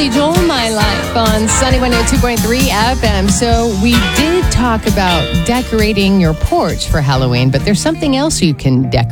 Billy Joel, My Life on Sunny 102.3 FM. So we did talk about decorating your porch for Halloween, but there's something else you can decorate